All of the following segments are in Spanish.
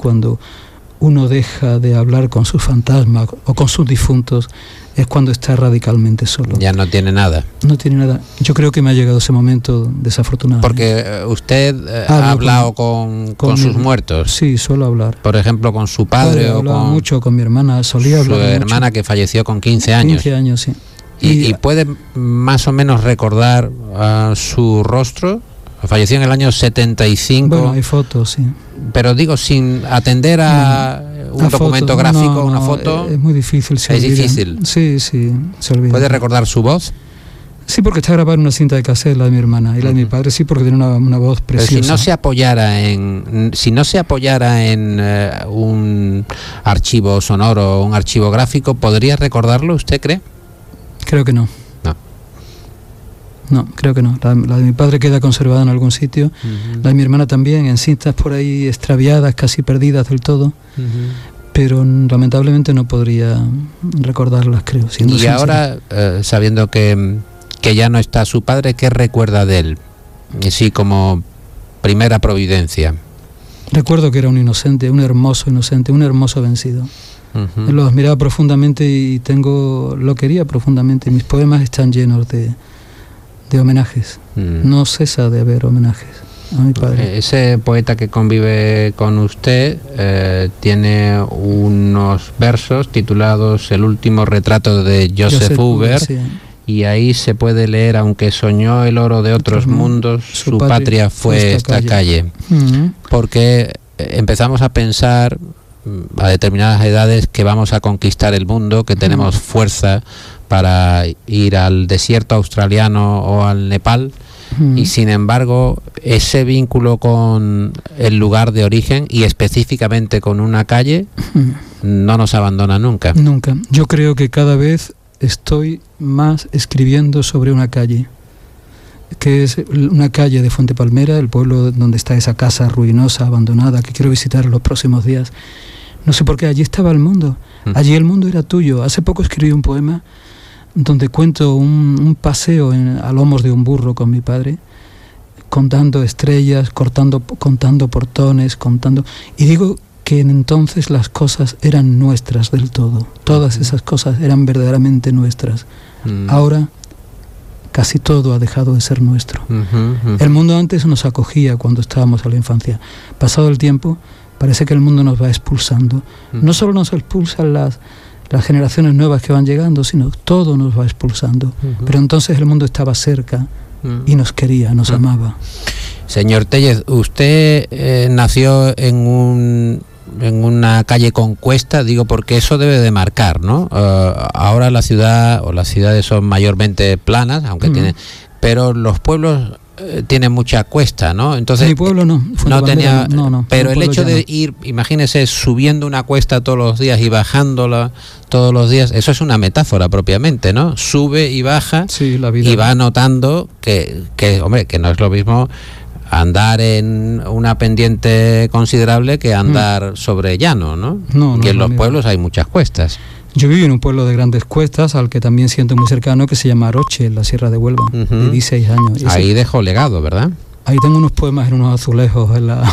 cuando uno deja de hablar con sus fantasmas o con sus difuntos, es cuando está radicalmente solo. Ya no tiene nada. No tiene nada. Yo creo que me ha llegado ese momento desafortunado. Porque usted ha hablado con sus muertos. Sí, suelo hablar. Por ejemplo, con su padre o con... mucho con mi hermana, solía hablar mucho. Su hermana que falleció con 15 años. 15 años, sí. ¿Y puede más o menos recordar su rostro? Falleció en el año 75. Bueno, hay fotos, sí. Pero digo, sin atender a un documento gráfico, una foto. Es muy difícil. Es difícil. Sí, se olvida. ¿Puede recordar su voz? Sí, porque está grabada en una cinta de cassette, la de mi hermana, y la de mi padre sí, porque tiene una voz preciosa. Pero si no se apoyara en un archivo sonoro o un archivo gráfico, ¿podría recordarlo, usted cree? Creo que no. No, creo que no. La de mi padre queda conservada en algún sitio. La de mi hermana también, en cintas por ahí extraviadas, casi perdidas del todo. Pero lamentablemente no podría recordarlas, creo. Y sincero. Ahora, sabiendo que ya no está su padre, ¿qué recuerda de él? Sí, como primera providencia. Recuerdo que era un inocente, un hermoso inocente, un hermoso vencido. Él lo admiraba profundamente y lo quería profundamente. Mis poemas están llenos de homenajes. No cesa de haber homenajes a mi padre. Ese poeta que convive con usted tiene unos versos titulados El último retrato de Joseph Huber, sí. Y ahí se puede leer: aunque soñó el oro de otros mundos, su patria fue esta calle. Porque empezamos a pensar a determinadas edades que vamos a conquistar el mundo, que tenemos fuerza para ir al desierto australiano o al Nepal, y sin embargo ese vínculo con el lugar de origen y específicamente con una calle no nos abandona nunca. Nunca. Yo creo que cada vez estoy más escribiendo sobre una calle, que es una calle de Fuente Palmera, el pueblo donde está esa casa ruinosa, abandonada, que quiero visitar en los próximos días. No sé por qué, allí estaba el mundo. Allí el mundo era tuyo. Hace poco escribí un poema donde cuento un paseo a lomos de un burro con mi padre, contando estrellas, contando portones, y digo que entonces las cosas eran nuestras del todo. Todas esas cosas eran verdaderamente nuestras. Ahora casi todo ha dejado de ser nuestro. El mundo antes nos acogía cuando estábamos a la infancia. Pasado el tiempo, parece que el mundo nos va expulsando. No solo nos expulsan las generaciones nuevas que van llegando, sino todo nos va expulsando. Pero entonces el mundo estaba cerca y nos quería, nos amaba. Señor Téllez, usted nació en una calle con cuesta, digo, porque eso debe de marcar, ¿no? Ahora la ciudad o las ciudades son mayormente planas, aunque tienen, pero los pueblos tienen mucha cuesta, ¿no? Entonces mi pueblo no tenía, no, pero el hecho de ir, imagínese, subiendo una cuesta todos los días y bajándola todos los días, eso es una metáfora propiamente, ¿no? Sube y baja, sí, la vida, y va notando que hombre, que no es lo mismo andar en una pendiente considerable que andar sobre llano, ¿no? Y en los pueblos hay muchas cuestas. Yo vivo en un pueblo de grandes cuestas, al que también siento muy cercano, que se llama Aroche, en la Sierra de Huelva. Viví 6 años. Ahí dejó legado, ¿verdad? Ahí tengo unos poemas en unos azulejos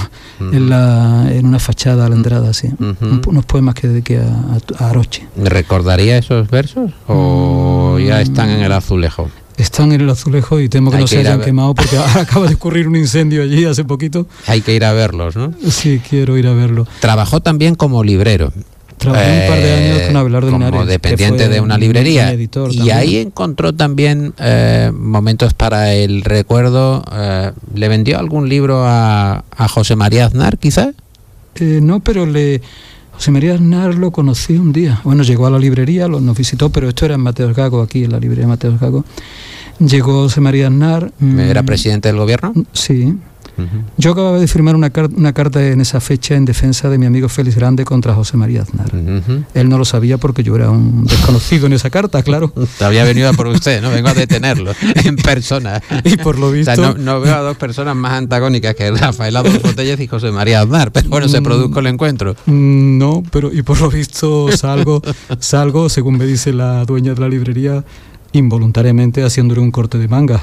en una fachada a la entrada, sí. Unos poemas que dediqué a Aroche. ¿Recordaría esos versos o ya están en el azulejo? Están en el azulejo y temo que no se hayan quemado, porque ahora acaba de ocurrir un incendio allí hace poquito. Hay que ir a verlos, ¿no? Sí, quiero ir a verlo. Trabajó también como librero. Trabajé un par de años con Abelardo Linares, como dependiente de una librería, y ahí encontró también momentos para el recuerdo. ¿Le vendió algún libro a José María Aznar, quizá? No, pero José María Aznar lo conocí un día. Bueno, llegó a la librería, nos visitó, pero esto era en Mateos Gago, aquí en la librería Mateos Gago. Llegó José María Aznar. ¿Era presidente del gobierno? Sí. Yo acababa de firmar una carta en esa fecha en defensa de mi amigo Félix Grande contra José María Aznar. Él no lo sabía porque yo era un desconocido en esa carta, claro. Había venido a por usted, ¿no? Vengo a detenerlo en persona. Y por lo visto... O sea, no veo a dos personas más antagónicas que Rafael Adolfo Téllez y José María Aznar, pero bueno, se produjo el encuentro. No, pero y por lo visto salgo, según me dice la dueña de la librería, involuntariamente haciéndole un corte de manga.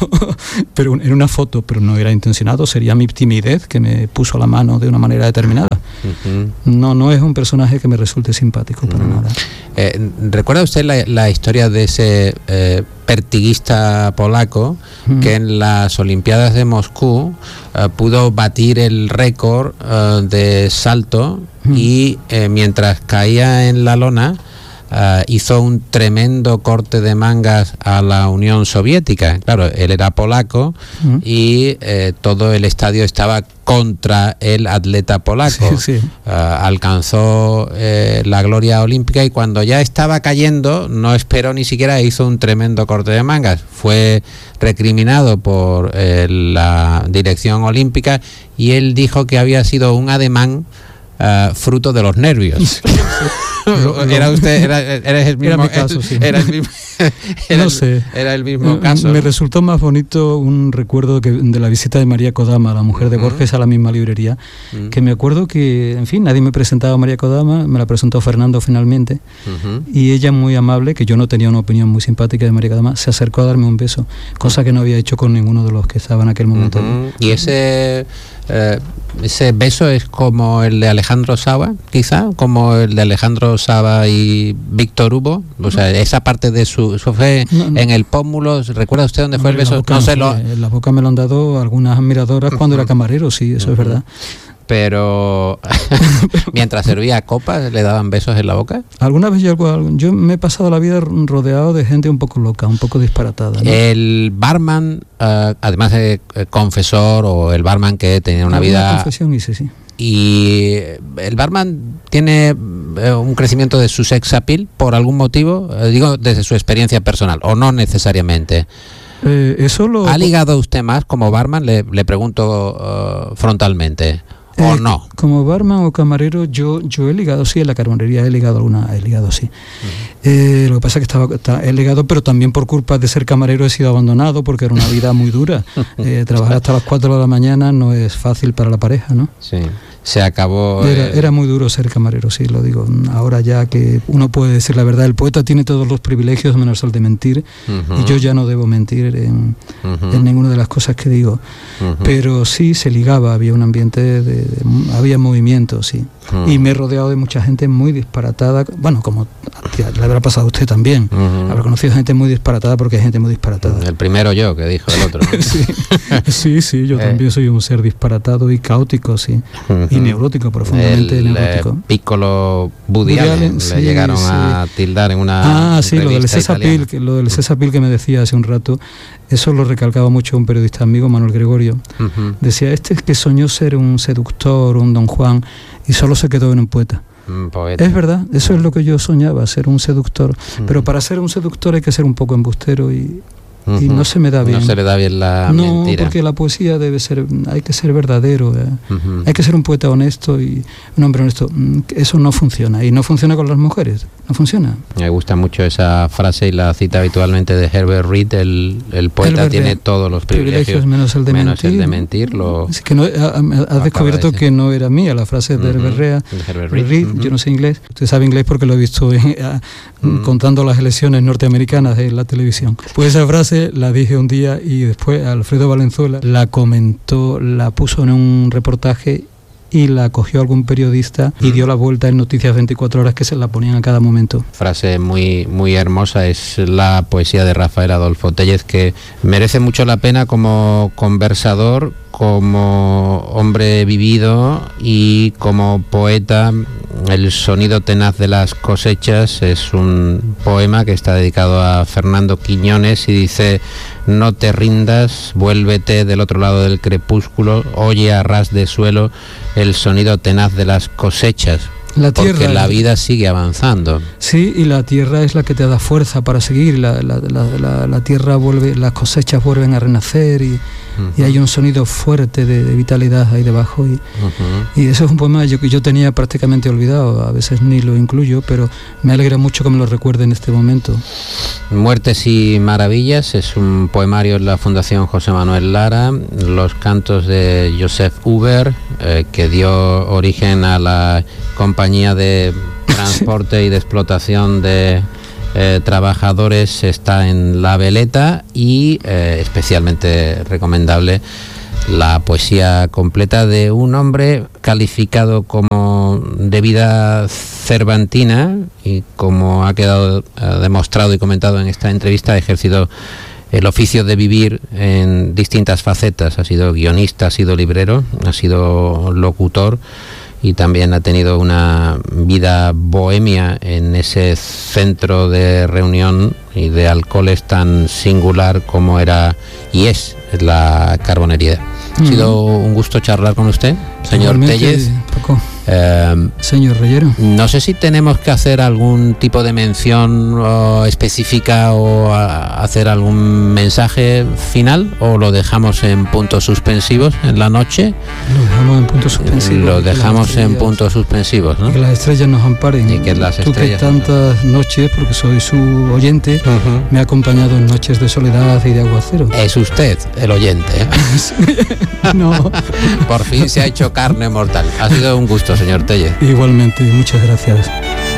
Pero en una foto, pero no era intencionado, sería mi timidez que me puso la mano de una manera determinada. No es un personaje que me resulte simpático para nada. ¿Recuerda usted la historia de ese pertiguista polaco que en las Olimpiadas de Moscú pudo batir el récord de salto y mientras caía en la lona hizo un tremendo corte de mangas a la Unión Soviética? Claro, él era polaco y todo el estadio estaba contra el atleta polaco. Alcanzó la gloria olímpica y cuando ya estaba cayendo no esperó ni siquiera, hizo un tremendo corte de mangas. Fue recriminado por la dirección olímpica y él dijo que había sido un ademán fruto de los nervios. Era usted, era el mismo, era mi caso, sí. Era el mismo, era el mismo caso. Me resultó más bonito un recuerdo de la visita de María Kodama, la mujer de Borges, a la misma librería, que me acuerdo que, en fin, nadie me presentaba a María Kodama, me la presentó Fernando finalmente, y ella, muy amable, que yo no tenía una opinión muy simpática de María Kodama, se acercó a darme un beso, cosa que no había hecho con ninguno de los que estaban en aquel momento. Y ese beso es como el de Alejandro Saba, quizá, como el de Alejandro Saba y Víctor Hugo, o sea, esa parte de su fe en el pómulo. ¿Recuerda usted dónde fue el beso? En la boca me lo han dado algunas admiradoras cuando era camarero, sí, eso es verdad. Pero mientras servía copas, ¿le daban besos en la boca? Alguna vez yo me he pasado la vida rodeado de gente un poco loca, un poco disparatada, ¿no? El barman, además de confesor, o el barman que tenía una vida... confesión hice, sí. Y el barman tiene un crecimiento de su sex appeal por algún motivo, digo desde su experiencia personal, o no necesariamente. ¿Ha ligado usted más como barman? Le pregunto frontalmente. ¿O no? Como barman o camarero, yo he ligado, sí, en la camarería he ligado, sí. Lo que pasa es que he ligado, pero también por culpa de ser camarero he sido abandonado, porque era una vida muy dura. Trabajar hasta las 4 de la mañana no es fácil para la pareja, ¿no? Sí. Se acabó... Era muy duro ser camarero, sí, lo digo. Ahora ya que uno puede decir la verdad, el poeta tiene todos los privilegios menos el de mentir, y yo ya no debo mentir en ninguna de las cosas que digo. Pero sí se ligaba, había un ambiente, había movimiento, sí. Y me he rodeado de mucha gente muy disparatada, bueno, como le habrá pasado a usted también. Habrá conocido gente muy disparatada, porque hay gente muy disparatada. El primero yo, que dijo el otro. sí, yo también soy un ser disparatado y caótico, sí. Y neurótico, profundamente neurótico. Piccolo Woody Allen, le llegaron a tildar en una lo del sex appeal que me decía hace un rato, eso lo recalcaba mucho un periodista amigo, Manuel Gregorio. Decía, este es que soñó ser un seductor, un Don Juan, y solo se quedó en un poeta. Poeta. Es verdad, eso es lo que yo soñaba, ser un seductor. Pero para ser un seductor hay que ser un poco embustero y no se me da bien. No se le da bien la mentira. No, porque la poesía hay que ser verdadero, hay que ser un poeta honesto y un hombre honesto. Eso no funciona, y no funciona con las mujeres, no funciona. Me gusta mucho esa frase y la cita habitualmente de Herbert Reed, el poeta tiene todos los privilegios menos el de mentir. Es que has descubierto que no era mía la frase de Herbert Reed. Yo no sé inglés, usted sabe inglés porque lo he visto contando las elecciones norteamericanas en la televisión. Pues esa frase la dije un día y después Alfredo Valenzuela la comentó, la puso en un reportaje y la cogió algún periodista y dio la vuelta en Noticias 24 Horas, que se la ponían a cada momento. Frase muy, muy hermosa, es la poesía de Rafael Adolfo Tellez, que merece mucho la pena como conversador, como hombre vivido y como poeta. El sonido tenaz de las cosechas es un poema que está dedicado a Fernando Quiñones y dice: no te rindas, vuélvete del otro lado del crepúsculo, oye a ras de suelo el sonido tenaz de las cosechas. Porque la vida sigue avanzando. Sí, y la tierra es la que te da fuerza para seguir. La tierra vuelve, las cosechas vuelven a renacer y hay un sonido fuerte de vitalidad ahí debajo. Y eso es un poema que yo tenía prácticamente olvidado, a veces ni lo incluyo, pero me alegra mucho que me lo recuerde en este momento. Muertes y maravillas es un poemario de la Fundación José Manuel Lara, los cantos de Joseph Huber, que dio origen a la compañía de transporte y de explotación de trabajadores, está en La Veleta, y especialmente recomendable la poesía completa de un hombre calificado como sino de vida cervantina, y como ha quedado demostrado y comentado en esta entrevista, ha ejercido el oficio de vivir en distintas facetas. Ha sido guionista, ha sido librero, ha sido locutor, y también ha tenido una vida bohemia en ese centro de reunión y de alcoholes tan singular como era y es la Carbonería. Ha sido un gusto charlar con usted, señor Téllez. Señor Reyero. No sé si tenemos que hacer algún tipo de mención específica o hacer algún mensaje final, o lo dejamos en puntos suspensivos en la noche. Lo dejamos en puntos suspensivos. Lo dejamos en puntos suspensivos, ¿no? Y que las estrellas nos amparen. Y que las Tú estrellas, que tantas noches, porque soy su oyente, me ha acompañado en noches de soledad y de aguacero. Es usted el oyente, ¿eh? No. Por fin se ha hecho carne mortal. Ha sido un gusto, señor Téllez. Igualmente, muchas gracias.